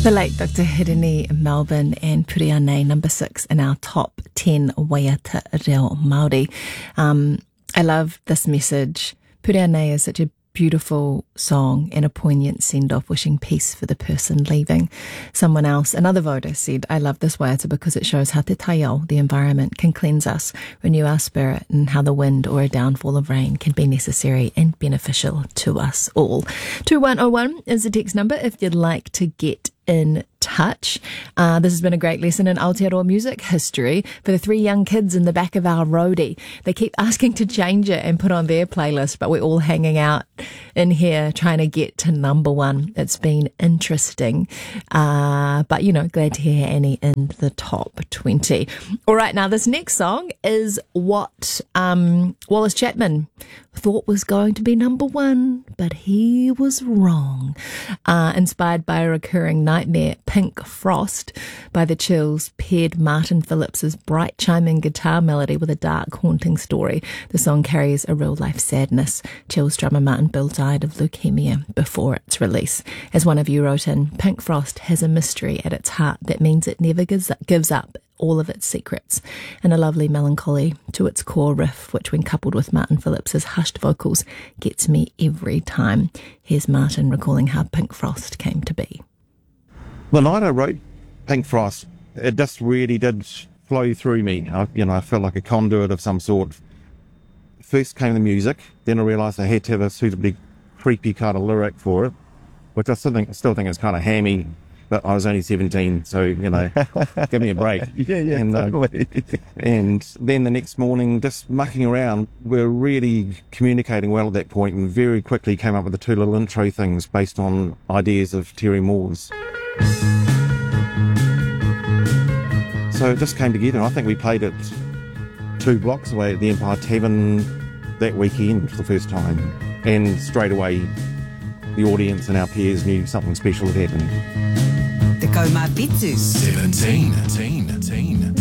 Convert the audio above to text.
The late Dr. Hirini Melbourne and Purianei, number 6 in our top 10 Waiata Reo Māori. I love this message. Purianei is such a beautiful song and a poignant send-off, wishing peace for the person leaving. Someone else, another voter, said, I love this waiata because it shows how te taiao, the environment, can cleanse us, renew our spirit, and how the wind or a downfall of rain can be necessary and beneficial to us all. 2101 is the text number if you'd like to get in touch. This has been a great lesson in Aotearoa music history for the 3 young kids in the back of our roadie. They keep asking to change it and put on their playlist, but we're all hanging out in here trying to get to number 1. It's been interesting, but glad to hear Annie in the top 20. All right, now this next song is what Wallace Chapman thought was going to be number 1, but he was wrong. Inspired by a recurring nightmare, Pink Frost by The Chills paired Martin Phillips's bright chiming guitar melody with a dark, haunting story. The song carries a real-life sadness. Chills drummer Martin Bill died of leukemia before its release. As one of you wrote in, Pink Frost has a mystery at its heart that means it never gives up all of its secrets, and a lovely melancholy to its core riff, which when coupled with Martin Phillips's hushed vocals gets me every time. Here's Martin recalling how Pink Frost came to be. The night I wrote Pink Frost, it just really did flow through me. I felt like a conduit of some sort. First came the music, then I realised I had to have a suitably creepy kind of lyric for it, which I still think is kind of hammy. But I was only 17, so, give me a break. Yeah, totally. And then the next morning, just mucking around, we were really communicating well at that point and very quickly came up with the 2 little intro things based on ideas of Terry Moore's. So it just came together. I think we played it 2 blocks away at the Empire Tavern that weekend for the first time. And straight away, the audience and our peers knew something special had happened. Te kaumā pitu. 17.